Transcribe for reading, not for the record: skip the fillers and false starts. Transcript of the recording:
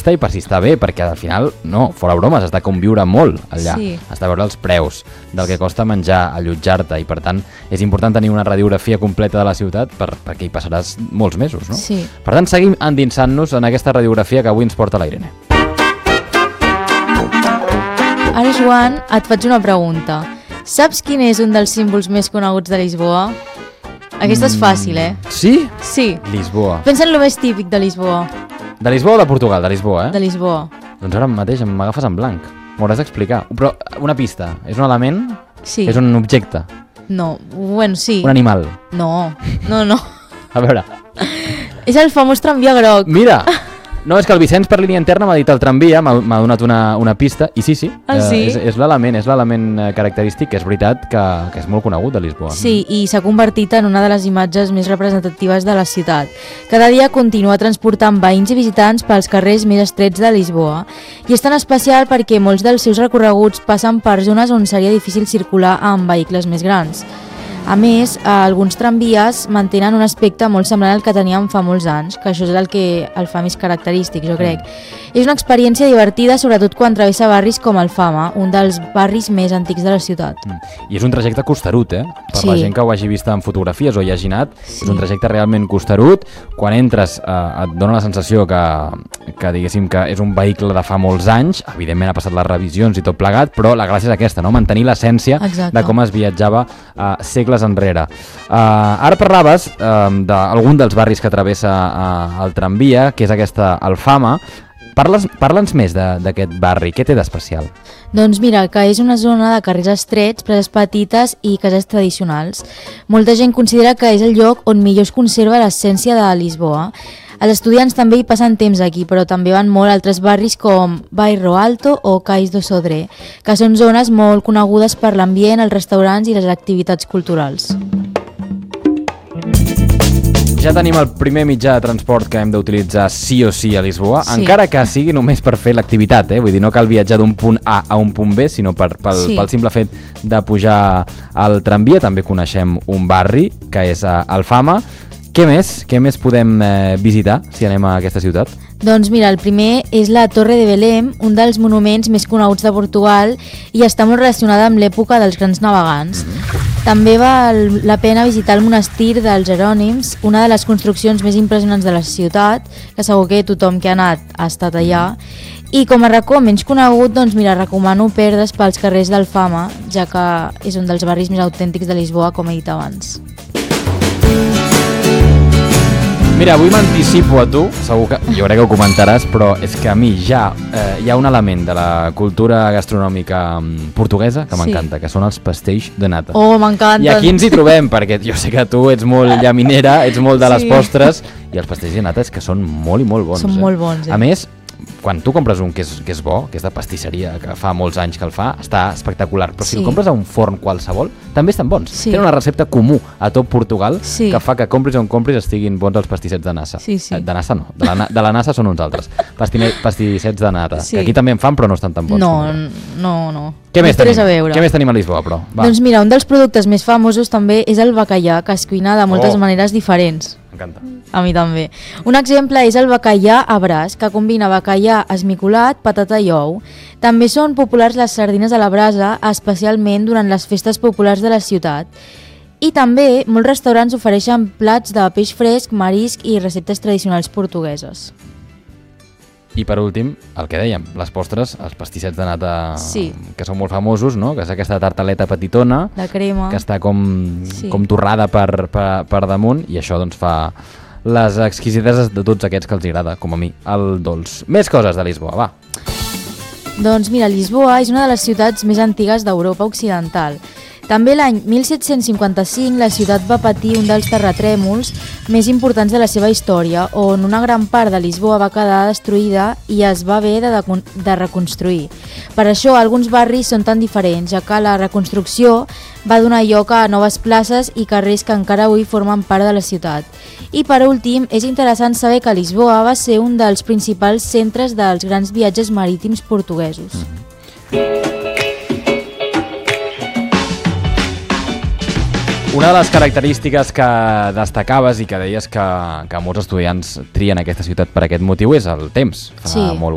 turista i per si està bé, perquè al final, no, fora bromes, has de conviure molt allà, has de veure els preus del que costa menjar, allotjar-te, i per tant és important tenir una radiografia completa de la ciutat perquè hi passaràs molts mesos, no? Sí. Per tant, seguim endinsant-nos en aquesta radiografia que avui ens porta la Irene. Ara, Joan, et faig una pregunta. Saps quin és un dels símbols més coneguts de Lisboa? Aquesta és fàcil, eh? Sí? Sí. Lisboa. Pensa en el més típic de Lisboa. De Lisboa o de Portugal? De Lisboa, eh? De Lisboa. Doncs ara mateix m'agafes en blanc. M'hauràs d'explicar. Però una pista. És un element? Sí. És un objecte? No, bueno, sí. Un animal? No. A veure. És el famós tramvia groc. Mira! No, és que el Vicenç per línia interna m'ha dit el tramvia, m'ha donat una pista, i sí. Sí? És l'element característic, que és veritat que és molt conegut de Lisboa. Sí, i s'ha convertit en una de les imatges més representatives de la ciutat. Cada dia continua transportant veïns i visitants pels carrers més estrets de Lisboa. I és tan especial perquè molts dels seus recorreguts passen per zones on seria difícil circular amb vehicles més grans. A més, alguns tramvies mantenen un aspecte molt semblant al que teníem fa molts anys, que això és el que el fa més característic, jo crec. És una experiència divertida, sobretot quan travessa barris com Alfama, un dels barris més antics de la ciutat. I és un trajecte costerut, eh? Per la gent que ho hagi vist en fotografies o hi hagi anat, és un trajecte realment costerut. Quan entres et dona la sensació que diguéssim que és un vehicle de fa molts anys, evidentment ha passat les revisions i tot plegat, però la gràcia és aquesta, no? Mantenir l'essència de com es viatjava segles enrere. Ara parlaves d'algun dels barris que travessa el tramvia, que és aquesta Alfama. Parla'ns més d'aquest barri, què té d'especial? Doncs mira, que és una zona de carrers estrets, preses petites i cases tradicionals. Molta gent considera que és el lloc on millor es conserva l'essència de Lisboa. Els estudiants també hi passen temps aquí, però també van molt a altres barris com Bairro Alto o Cais do Sodré, que són zones molt conegudes per l'ambient, els restaurants i les activitats culturals. Ja tenim el primer mitjà de transport que hem d'utilitzar sí o sí a Lisboa, encara que sigui només per fer l'activitat, vull dir, no cal viatjar d'un punt A a un punt B, sinó pel simple fet de pujar al tramvia. També coneixem un barri, que és Alfama. Què més podem visitar si anem a aquesta ciutat? Doncs mira, el primer és la Torre de Belém, un dels monuments més coneguts de Portugal i està molt relacionada amb l'època dels grans navegants. També val la pena visitar el monestir dels Jerònims, una de les construccions més impressionants de la ciutat, que segur que tothom que ha anat ha estat allà. I com a racó menys conegut, doncs mira, recomano perdre's pels carrers d'Alfama, ja que és un dels barris més autèntics de Lisboa, com he dit abans. Mira, avui m'anticipo a tu, segur que jo crec que ho comentaràs, però és que a mi ja hi ha un element de la cultura gastronòmica portuguesa que m'encanta, que són els pastells de nata. Oh, m'encanten! I aquí ens hi trobem, perquè jo sé que tu ets molt llaminera, ets molt de les postres, i els pastells de nata és que són molt i molt bons. Són molt bons, A més, quan tu compres un que és bo, que és de pastisseria, que fa molts anys que el fa, està espectacular, però si el compres a un forn qualsevol, també estan bons. Tenen una recepta comú a tot Portugal que fa que compris on compris estiguin bons els pastissets de nassa. De nassa no, de la nassa són uns altres. Pastissets de nata, que aquí també en fan però no estan tan bons. No. Què més tenim a Lisboa, però? Doncs mira, un dels productes més famosos també és el bacallà, que es cuina de moltes maneres diferents. M'encanta. A mi també. Un exemple és el bacallà a braç, que combina bacallà esmicolat, patata i ou. També són populars les sardines a la brasa, especialment durant les festes populars de la ciutat. I també molts restaurants ofereixen plats de peix fresc, marisc i receptes tradicionals portugueses. I per últim, el que dèiem, les postres, els pastissets de nata que són molt famosos, no? Que és aquesta tartaleta petitona, de crema, que està com torrada per damunt, i això doncs fa les exquisiteses de tots aquests que els agrada, com a mi, el dolç. Més coses de Lisboa, va. Doncs mira, Lisboa és una de les ciutats més antigues d'Europa Occidental. També l'any 1755 la ciutat va patir un dels terratrèmols més importants de la seva història, on una gran part de Lisboa va quedar destruïda i es va haver de reconstruir. Per això alguns barris són tan diferents, ja que la reconstrucció va donar lloc a noves places i carrers que encara avui formen part de la ciutat. I per últim, és interessant saber que Lisboa va ser un dels principals centres dels grans viatges marítims portuguesos. Una de les característiques que destacaves i que deies que molts estudiants trien aquesta ciutat per aquest motiu és el temps. Fa molt